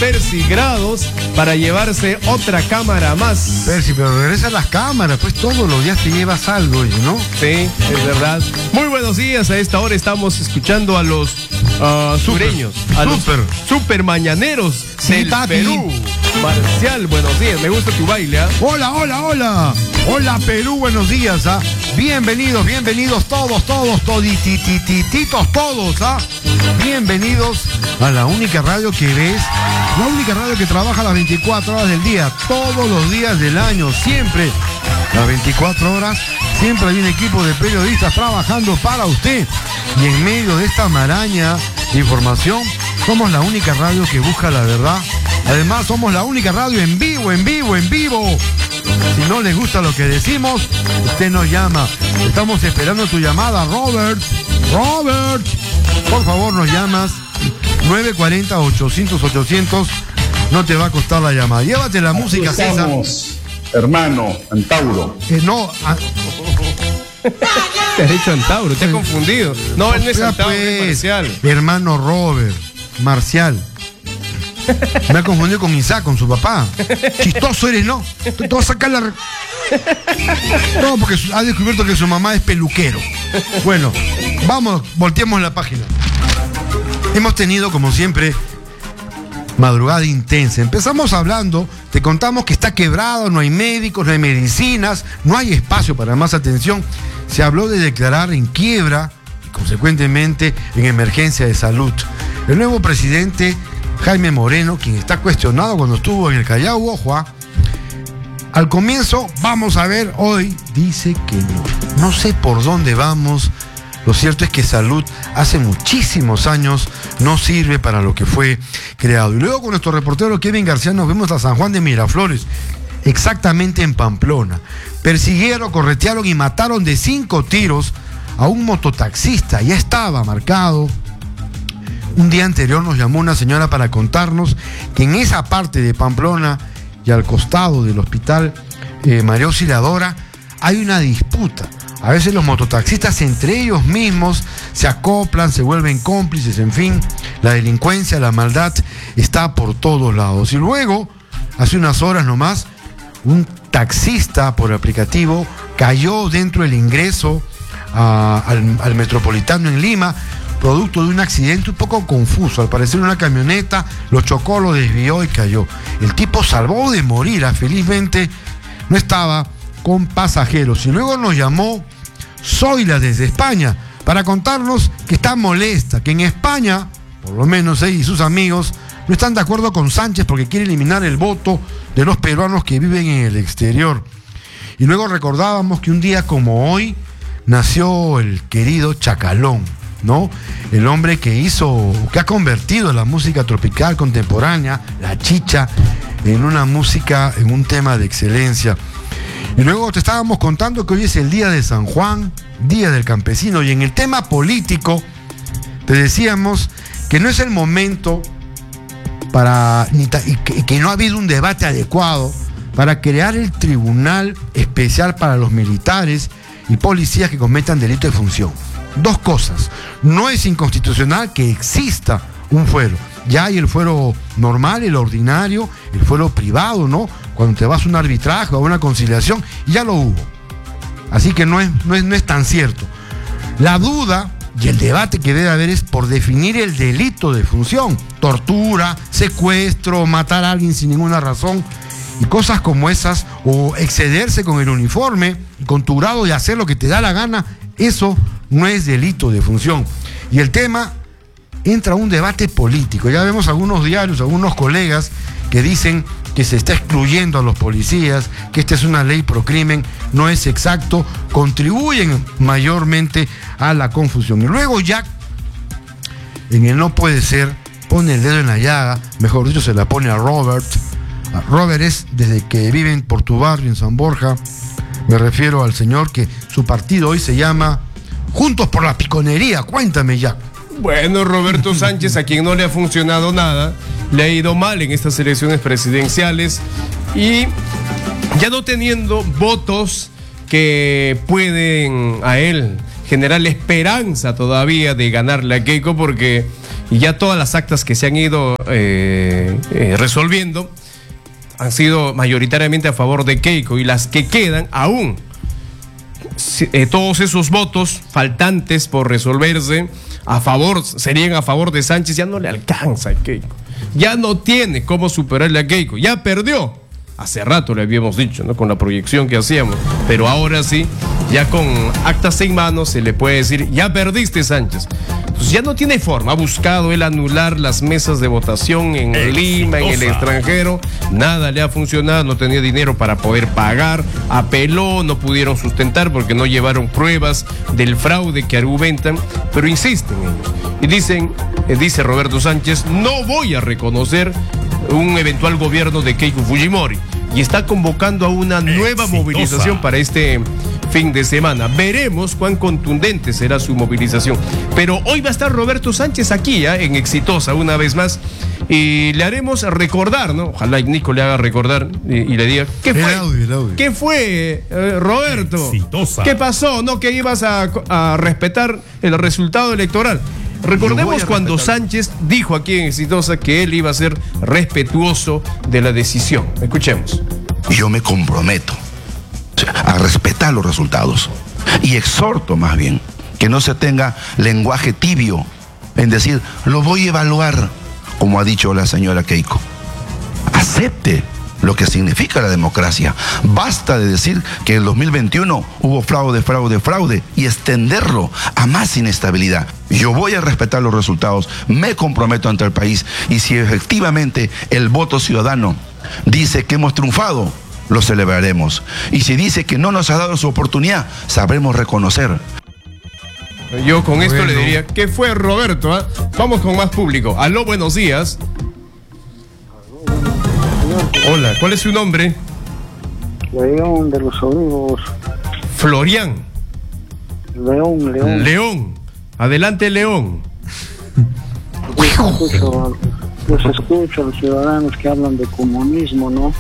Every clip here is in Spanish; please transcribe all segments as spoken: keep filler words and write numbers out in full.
Percy Grados para llevarse otra cámara más. Percy, pero regresa a las cámaras, pues todos los días te llevas algo, ¿no? Sí, es verdad. Muy buenos días, a esta hora estamos escuchando a los uh, sureños, a super. los super mañaneros sí, del papi. Perú. Marcial, buenos días, me gusta tu baile, ¿eh? Hola, hola, hola. Hola Perú, buenos días, ¿ah? Bienvenidos, bienvenidos todos, todos, todititititos, todos, ¿ah? Bienvenidos a la única radio que ves, la única radio que trabaja las veinticuatro horas del día, todos los días del año, siempre las veinticuatro horas, siempre hay un equipo de periodistas trabajando para usted. Y en medio de esta maraña de información, somos la única radio que busca la verdad. Además, somos la única radio en vivo, en vivo, en vivo. Si no les gusta lo que decimos, usted nos llama. Estamos esperando tu llamada, Robert. Robert, por favor, nos llamas. nueve cuatro cero, ochocientos, ochocientos. No te va a costar la llamada. Llévate la Aquí música, estamos, César. Hermano, Antauro. Eh, no. A... Te has dicho Antauro, te has confundido. No, él no es Antauro, pues, es Marcial. Hermano Robert, Marcial. Me ha confundido con Isaac, con su papá. Chistoso eres, ¿no? Te, te vas a sacar la... Re... No, porque ha descubierto que su mamá es peluquero. Bueno, vamos, volteemos la página. Hemos tenido, como siempre, madrugada intensa. Empezamos hablando, te contamos que está quebrado, no hay médicos, no hay medicinas, no hay espacio para más atención. Se habló de declarar en quiebra y, consecuentemente, en emergencia de salud. El nuevo presidente Jaime Moreno, quien está cuestionado cuando estuvo en el Callao, ojo, al comienzo, vamos a ver, hoy dice que no. No sé por dónde vamos. Lo cierto es que salud hace muchísimos años no sirve para lo que fue creado. Y luego con nuestro reportero Kevin García nos vemos a San Juan de Miraflores, exactamente en Pamplona. Persiguieron, corretearon y mataron de cinco tiros a un mototaxista. Ya estaba marcado. Un día anterior nos llamó una señora para contarnos que en esa parte de Pamplona y al costado del hospital eh, María Auxiliadora hay una disputa. A veces los mototaxistas entre ellos mismos se acoplan, se vuelven cómplices, en fin, la delincuencia, la maldad está por todos lados. Y luego, hace unas horas nomás, un taxista por aplicativo cayó dentro del ingreso a, al, al Metropolitano en Lima, producto de un accidente un poco confuso. Al parecer una camioneta lo chocó, lo desvió y cayó. El tipo salvó de morir, felizmente no estaba con pasajeros. Y luego nos llamó Zoila desde España para contarnos que está molesta, que en España, por lo menos ella y sus amigos, no están de acuerdo con Sánchez porque quiere eliminar el voto de los peruanos que viven en el exterior. Y luego recordábamos que un día como hoy nació el querido Chacalón, ¿no? El hombre que hizo, que ha convertido la música tropical contemporánea, la chicha, en una música, en un tema de excelencia. Y luego te estábamos contando que hoy es el día de San Juan, día del campesino, y en el tema político te decíamos que no es el momento para, ni ta, y, que, y que no ha habido un debate adecuado para crear el tribunal especial para los militares y policías que cometan delito de función. Dos cosas: no es inconstitucional que exista un fuero. Ya hay el fuero normal, el ordinario, el fuero privado, ¿no? Cuando te vas a un arbitraje o a una conciliación, ya lo hubo. Así que no es, no es, no es tan cierto. La duda y el debate que debe haber es por definir el delito de función. Tortura, secuestro, matar a alguien sin ninguna razón y cosas como esas, o excederse con el uniforme, con tu grado de hacer lo que te da la gana. Eso no es delito de función. Y el tema entra a un debate político. Ya vemos algunos diarios, algunos colegas que dicen que se está excluyendo a los policías, que esta es una ley pro crimen. No es exacto, contribuyen mayormente a la confusión. Y luego Jack, en el no puede ser, pone el dedo en la llaga, mejor dicho, se la pone a Robert. Robert es desde que vive por tu barrio en San Borja. Me refiero al señor que su partido hoy se llama Juntos por la Piconería. Cuéntame, Jack. Bueno, Roberto Sánchez, a quien no le ha funcionado nada, le ha ido mal en estas elecciones presidenciales y ya no teniendo votos que pueden a él generarle esperanza todavía de ganarle a Keiko, porque y ya todas las actas que se han ido eh, eh, resolviendo han sido mayoritariamente a favor de Keiko, y las que quedan aún, eh, todos esos votos faltantes por resolverse a favor, serían a favor de Sánchez. Ya no le alcanza a Keiko, ya no tiene cómo superarle a Keiko, ya perdió. Hace rato le habíamos dicho, ¿no? Con la proyección que hacíamos, pero ahora sí, ya con actas en mano se le puede decir, ya perdiste, Sánchez. Entonces ya no tiene forma. Ha buscado él anular las mesas de votación en Exitosa. Lima, en el extranjero, nada le ha funcionado, no tenía dinero para poder pagar, apeló, no pudieron sustentar porque no llevaron pruebas del fraude que argumentan, pero insisten ellos. Y dicen, eh, dice Roberto Sánchez, no voy a reconocer un eventual gobierno de Keiko Fujimori, y está convocando a una nueva Exitosa. movilización para este fin de semana. Veremos cuán contundente será su movilización. Pero hoy va a estar Roberto Sánchez aquí, ¿eh? en Exitosa, una vez más, y le haremos recordar, ¿no? Ojalá Nico le haga recordar y, y le diga, ¿qué fue? El audio, el audio. ¿Qué fue, eh, Roberto? Exitosa. ¿Qué pasó? ¿No? Que ibas a, a respetar el resultado electoral. Recordemos cuando Sánchez dijo aquí en Exitosa que él iba a ser respetuoso de la decisión. Escuchemos. Yo me comprometo a respetar los resultados y exhorto más bien que no se tenga lenguaje tibio en decir, lo voy a evaluar, como ha dicho la señora Keiko. Acepte lo que significa la democracia. Basta de decir que en el dos mil veintiuno hubo fraude, fraude, fraude y extenderlo a más inestabilidad. Yo voy a respetar los resultados, me comprometo ante el país, y si efectivamente el voto ciudadano dice que hemos triunfado, lo celebraremos. Y si dice que no nos ha dado su oportunidad, sabremos reconocer. Yo con esto bueno. le diría, ¿qué fue, Roberto? ¿eh? Vamos con más público. Aló, buenos días. Hola, ¿cuál es su nombre? León de los Olivos. Florian. León, León. León. Adelante, León. Yo escucho, yo escucho a los ciudadanos que hablan de comunismo, ¿no?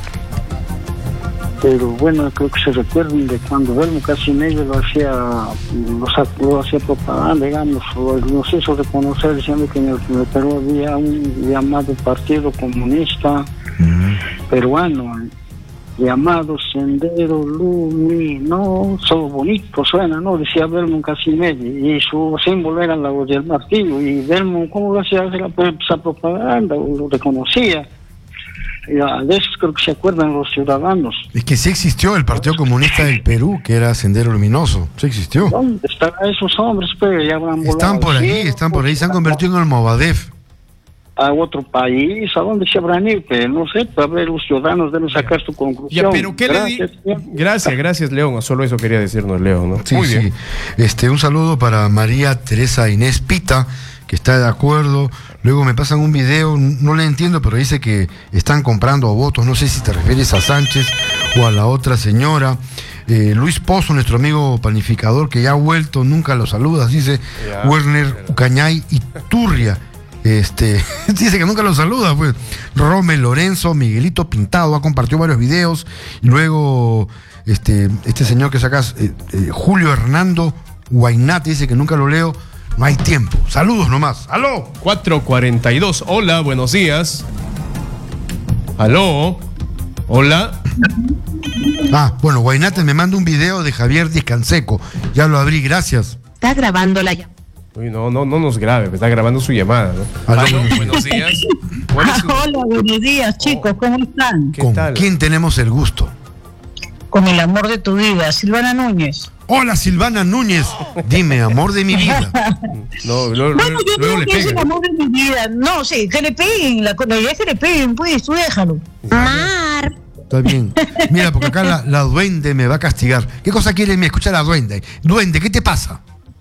Pero bueno, creo que se recuerden de cuando Belmo casi medio lo hacía, lo, lo hacía propaganda, digamos, o nos hizo reconocer diciendo que en el, en el Perú había un llamado Partido Comunista uh-huh. peruano, llamado Sendero Luminoso, no, bonito suena, ¿no? Decía Belmo casi medio, y su símbolo era la voz del martillo, y Belmo, ¿cómo lo hacía hacer esa propaganda? O lo reconocía. De eso creo que se acuerdan los ciudadanos. Es que sí existió el Partido Comunista del Perú, que era Sendero Luminoso. Sí existió. ¿Dónde están esos hombres? Pero ya habrán están por ahí, ¿sí? están por ahí. Se han convertido en el Movadef. A otro país, ¿a dónde se habrán ido? Pero no sé, a ver, los ciudadanos deben sacar su conclusión. Ya, pero ¿qué gracias, le di? Gracias, gracias, León. Solo eso quería decirnos, León, ¿no? Sí, Muy sí. bien. Este, un saludo para María Teresa Inés Pita, que está de acuerdo. Luego me pasan un video, no le entiendo, pero dice que están comprando votos. No sé si te refieres a Sánchez o a la otra señora. Eh, Luis Pozo, nuestro amigo panificador, que ya ha vuelto, nunca lo saludas, dice ya, Werner Ucañay y Turria. Este, dice que nunca lo saluda, pues. Rome Lorenzo, Miguelito Pintado, ha compartido varios videos. Y luego, este, este señor que sacas, eh, eh, Julio Hernando Guainate, dice que nunca lo leo. No hay tiempo. Saludos nomás. ¡Aló! cuatro cuarenta y dos. Hola, buenos días. ¿Aló? Hola. Ah, bueno, Guainate me manda un video de Javier Díaz Canseco. Ya lo abrí, gracias. Está grabando la llamada. Uy, no, no, no nos grabe, está grabando su llamada, ¿no? Aló, Aló, buenos días. Ah, su... Hola, buenos días, chicos, ¿cómo están? ¿Con tal? ¿Quién tenemos el gusto? Con el amor de tu vida, Silvana Núñez. Hola, Silvana Núñez. Dime, amor de mi vida. No, lo, bueno, yo luego creo le que pega. es el amor de mi vida. No, sí, que le peguen. La, la idea es que le peguen, pues, tú déjalo. Mar. Está bien. Mira, porque acá la, la duende me va a castigar. ¿Qué cosa quiere? Me escucha la duende. Duende, ¿qué te pasa?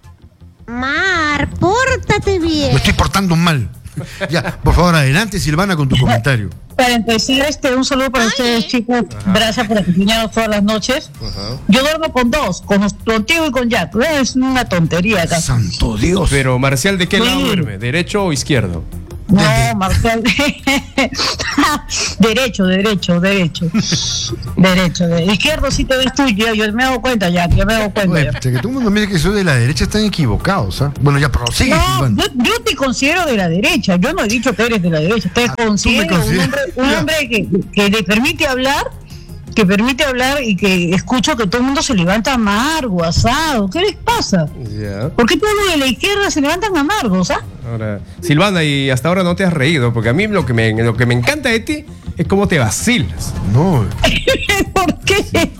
Mar, pórtate bien. Me estoy portando mal. Ya, por favor, adelante, Silvana, con tu comentario. Para empezar, este, un saludo para Ay. ustedes, chicos. Ajá. Gracias por acompañarnos todas las noches. Ajá. Yo duermo con dos, con, contigo y con Jack. Es una tontería acá. Santo Dios. Pero, Marcial, ¿de qué sí. lado duerme? ¿Derecho o izquierdo? No, Marcial. Derecho, derecho, derecho. Derecho. De izquierdo sí te ves tú, yo, yo me hago cuenta ya, yo me hago cuenta. Oye, ya. que todo el mundo mire que soy de la derecha están equivocados, ¿ah? Bueno, ya prosigue, No, Silvana. yo, yo te considero de la derecha, yo no he dicho que eres de la derecha, te Ah, tú me considero un consideras. hombre, un hombre que, que le permite hablar, que permite hablar y que escucho que todo el mundo se levanta amargo, asado. ¿Qué les pasa? Ya. ¿Por qué todos los de la izquierda se levantan amargos, ah? Ahora, Silvana, y hasta ahora no te has reído, porque a mí lo que me, lo que me encanta de ti es cómo te vacilas. No, ¿Por qué?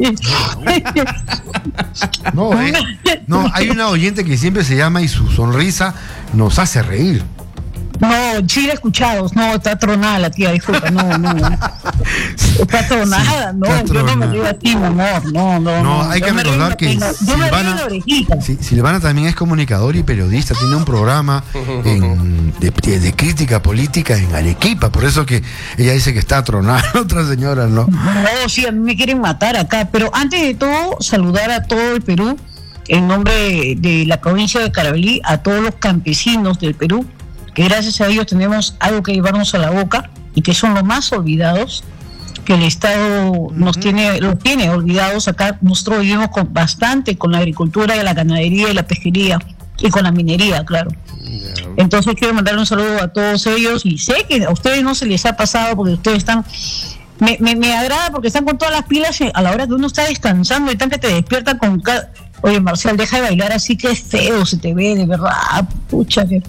no, eh, no, hay una oyente que siempre se llama y su sonrisa nos hace reír. No, sí la he escuchado. No, está tronada la tía, disculpa. No, no. Está tronada, Sí, no. está Yo no me tronada. río así, mi amor. No, no. No, hay Yo que me río recordar en que la- Yo me río en la Silvana, orejita. sí, Silvana también es comunicador y periodista, tiene un programa en- de, de- de crítica política en Arequipa, por eso que ella dice que está tronada, la otra señora no. No, sí, a mí me quieren matar acá. Pero antes de todo, saludar a todo el Perú, en nombre de la provincia de Carabalí, a todos los campesinos del Perú, que gracias a ellos tenemos algo que llevarnos a la boca y que son los más olvidados, que el Estado nos tiene, los tiene olvidados. Acá nosotros vivimos con bastante con la agricultura, y la ganadería y la pesquería y con la minería, claro. Entonces quiero mandar un saludo a todos ellos y sé que a ustedes no se les ha pasado porque ustedes están, me, me, me agrada porque están con todas las pilas a la hora que uno está descansando y tan que te despiertan con cada... Oye, Marcial, deja de bailar así, que es feo, se te ve, de verdad, pucha, que...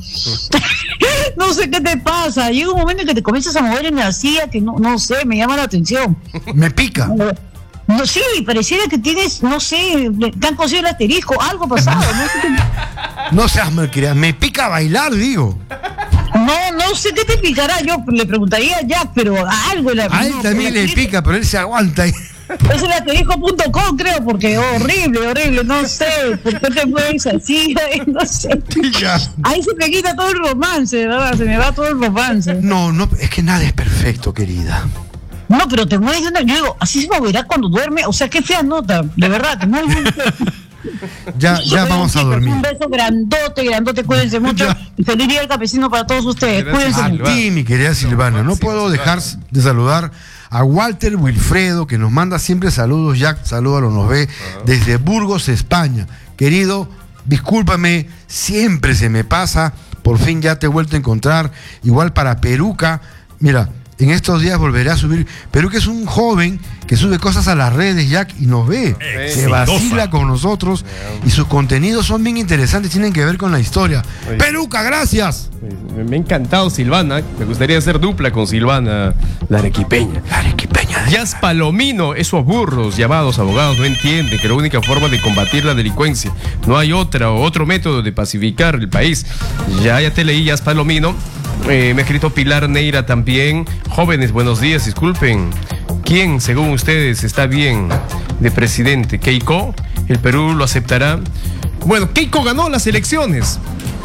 No sé qué te pasa, llega un momento en que te comienzas a mover en la silla que no, no sé, me llama la atención. Me pica. No, sí, pareciera que tienes, no sé, te han cosido el asterisco, algo pasado, no sé qué... No seas malcriada, me pica bailar, digo. No, no sé qué te picará, yo le preguntaría a Jack, pero algo... La, A él no, también la- le pica, pero él se aguanta ahí. Es el asterisco punto com, creo, porque horrible, horrible, no sé, ¿por qué te mueves así? No sé. Ya. Ahí se me quita todo el romance, ¿verdad? Se me va todo el romance. No, no, es que nada es perfecto, querida. No, pero te mueves, yo digo, así se moverá cuando duerme, o sea, qué fea nota, de verdad, te mueves muy feo. Ya, ya vamos a Chicos, dormir. Un beso grandote, grandote, cuídense mucho. Ya. Y feliz día del campesino para todos ustedes, Gracias. cuídense Ah, mucho. lo- Sí, mi querida Silvana, no puedo dejar de saludar a Walter Wilfredo, que nos manda siempre saludos. Jack, salúdalo, nos ve desde Burgos, España. Querido, discúlpame, siempre se me pasa, por fin ya te he vuelto a encontrar. Igual para Peruca, mira, en estos días volveré a subir. Peruca es un joven que sube cosas a las redes, Jack, y nos ve. Se vacila con nosotros y sus contenidos son bien interesantes, tienen que ver con la historia. Oye. Peruca, gracias. Me, me ha encantado Silvana, me gustaría hacer dupla con Silvana, la arequipeña. La arequipeña de... Jazz Palomino, esos burros llamados abogados no entienden que la única forma de combatir la delincuencia, no hay otra o otro método de pacificar el país. Ya, ya te leí, Jazz Palomino. Eh, me ha escrito Pilar Neira también. Jóvenes, buenos días, disculpen. ¿Quién, según ustedes, está bien de presidente? ¿Keiko? ¿El Perú lo aceptará? Bueno, Keiko ganó las elecciones.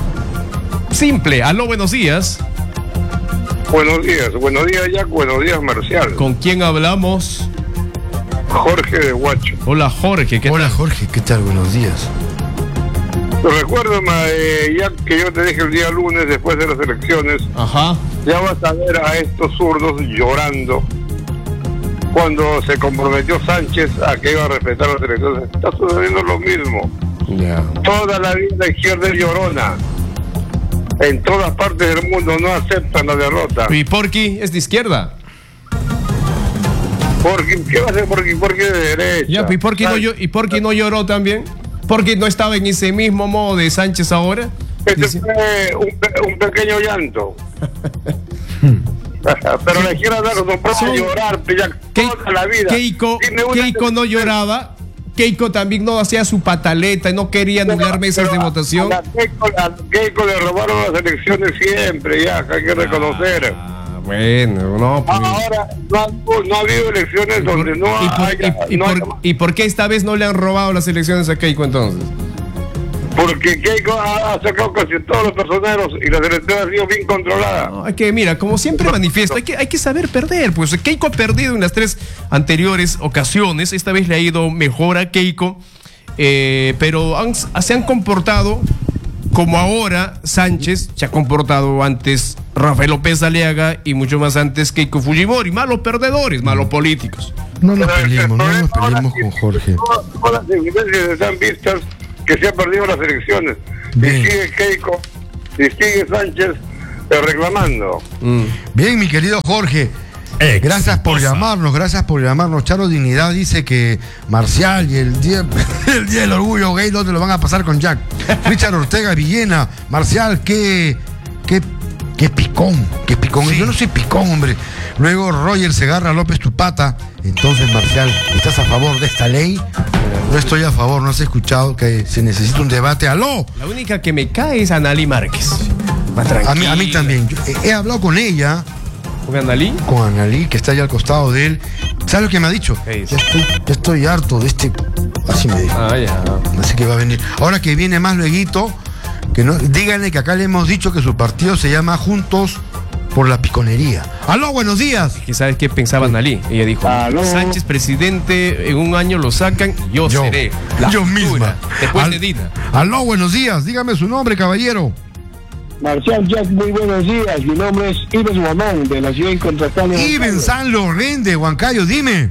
Simple. Aló, buenos días. Buenos días, buenos días Jack, buenos días Marcial. ¿Con quién hablamos? Jorge de Huacho. Hola, Jorge. ¿Qué Hola tal? Jorge, ¿qué tal? Buenos días. Recuérdame, eh, Jack, que yo te dije el día lunes después de las elecciones, Ajá. ya vas a ver a estos zurdos llorando cuando se comprometió Sánchez a que iba a respetar las elecciones. Está sucediendo lo mismo. Ya. Toda la vida la izquierda es llorona. En todas partes del mundo no aceptan la derrota. ¿Y Porky es de izquierda? Porque, ¿qué va a hacer Porky? Porky de derecha. Ya, ¿y Porky no, llo- ¿y Porky no lloró también? ¿Porky no estaba en ese mismo modo de Sánchez ahora? Ese Dice- fue un, pe- un pequeño llanto. Pero la izquierda no puede Son- llorar, ya Ke- toda la vida. Keiko, Dime una- Keiko no lloraba. Keiko también no hacía su pataleta y no quería anular mesas de Pero a- votación. A la Keiko, a Keiko le robaron las elecciones siempre, ya, que hay que reconocer. Ah, bueno, no, pues. Ahora no ha, no ha habido elecciones ¿Y por, donde no y por- haya, y- y no por- haya- y por qué esta vez no le han robado las elecciones a Keiko entonces? porque Keiko ha, ha sacado casi todos los personeros y las elecciones han sido bien controladas. No, hay que, mira, como siempre manifiesta, hay que, hay que saber perder. Pues Keiko ha perdido en las tres anteriores ocasiones. Esta vez le ha ido mejor a Keiko. eh, pero han- se han comportado como ahora Sánchez se ha comportado antes Rafael López Aliaga y mucho más antes Keiko Fujimori. Malos perdedores, malos políticos. No nos peleemos, no nos peleemos con Jorge. Todas las evidencias están vistas que se han perdido las elecciones. Bien. Y sigue Keiko, y sigue Sánchez eh, reclamando. Mm. Bien, mi querido Jorge. Gracias por llamarnos, gracias por llamarnos. Charo Dignidad dice que Marcial y el día, el día del orgullo gay, ¿dónde lo van a pasar con Jack? Richard Ortega Villena, Marcial, qué, qué, qué picón, qué picón. Sí. Yo no soy picón, hombre. Luego Roger Segarra López Tupata. Entonces, Marcial, ¿estás a favor de esta ley? No estoy a favor, no has escuchado que se necesita un debate. ¡Aló! La única que me cae es Analí Márquez. Más tranquila. A mí, a mí también. Yo he, he hablado con ella. ¿Con Analí? Con Analí, que está ahí al costado de él. ¿Sabes lo que me ha dicho? ¿Qué dice? Ya estoy, ya estoy harto de este. Así me dijo. Ah, ya. Así que va a venir. Ahora que viene más lueguito, que no, díganle que acá le hemos dicho que su partido se llama Juntos por la Piconería. ¡Aló, buenos días! ¿Y sabes qué pensaba Analí? Ella dijo, Aló. Sánchez presidente, en un año lo sacan, yo, Yo, seré la yo futura, misma. después Al- de Dina. Aló, buenos días. Dígame su nombre, caballero. Marcial Jack, muy buenos días. Mi nombre es Ives Guamán, de la ciudad incontratable. Iben San Loren de Huancayo, dime.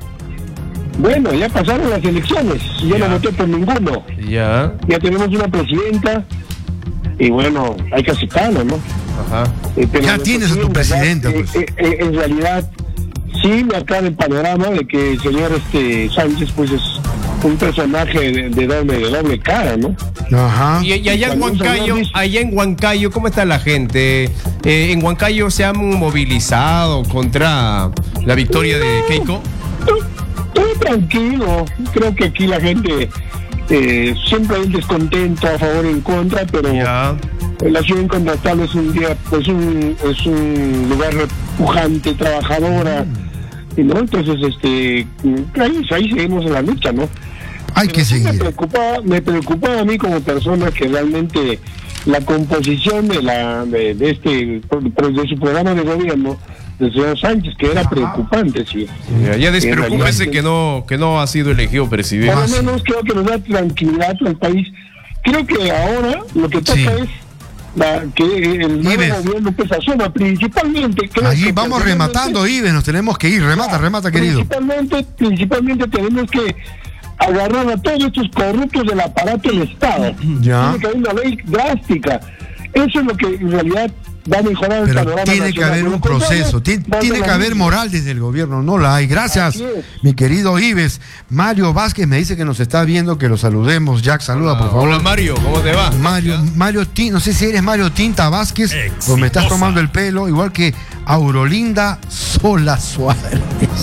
Bueno, ya pasaron las elecciones. Yo Ya. no voté por ninguno. Ya, Ya tenemos una presidenta. Y bueno, hay que aceptarlo, ¿no? ajá. Eh, pero Ya lo tienes a que tu sí, presidenta, ¿verdad? pues. Eh, eh, en realidad, sí me acaba el panorama de que el señor este Sánchez, pues es un personaje de, de doble de doble cara, ¿no? Ajá. Y, y allá en Cuando Huancayo, hablamos- allá en Huancayo, ¿cómo está la gente? Eh, en Huancayo se han movilizado contra la victoria de Keiko. Todo, todo tranquilo. Creo que aquí la gente eh, siempre hay un descontento a favor y en contra, pero Ya. la ciudad incontratable es un día, pues un, es un lugar pujante, trabajadora. Y no, entonces este ahí, ahí seguimos en la lucha, ¿no? Hay que Pero sí Me seguir. preocupaba, me preocupaba a mí como persona que realmente la composición de la de, de este de su programa de gobierno del señor Sánchez, que era preocupante, sí. Ya, ya En despreocúpese realidad, que no, que no ha sido elegido presidente. Por lo menos creo que nos da tranquilidad al país. Creo que ahora lo que toca Sí. es la, que el nuevo Ives. gobierno pues asuma principalmente. creo Allí que vamos personalmente- rematando, Iben, nos tenemos que ir. Remata, remata, querido. Principalmente, principalmente tenemos que agarrar a todos estos corruptos del aparato del Estado. Ya. Tiene que haber una ley drástica. Eso es lo que en realidad va a mejorar el Pero panorama tiene que nacional. haber De lo un contrario, proceso, ti- va a tiene ser que la haber misma. moral desde el gobierno, no la hay. Gracias, Así es. mi querido Ives. Mario Vázquez me dice que nos está viendo, que lo saludemos. Jack, saluda, por favor. Hola Mario, ¿cómo te va? Mario, Mario Tin, no sé si eres Mario Tinta Vázquez o me estás tomando el pelo, igual que Aurolinda Sola Suárez.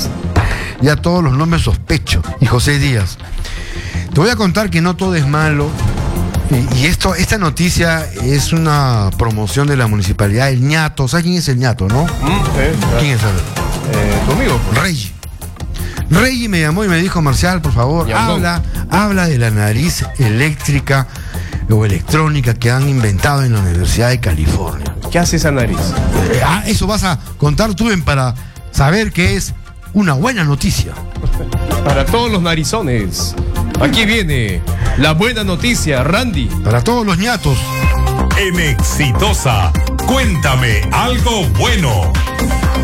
Ya todos los nombres sospecho. Y José Díaz. Te voy a contar que no todo es malo. Y, y esto, esta noticia es una promoción de la municipalidad del Ñato. ¿Sabes quién es el Ñato, no? Mm, eh, ¿Quién es? A ver. eh, tu amigo, pues. Reggie. Reggie me llamó y me dijo, Marcial, por favor, Yandón. habla, habla de la nariz eléctrica o electrónica que han inventado en la Universidad de California. ¿Qué hace esa nariz? Eh, ah, eso vas a contar tú Ben, para saber que es una buena noticia. Para todos los narizones. Aquí viene la buena noticia, Randy. Para todos los ñatos. En Exitosa, cuéntame algo bueno.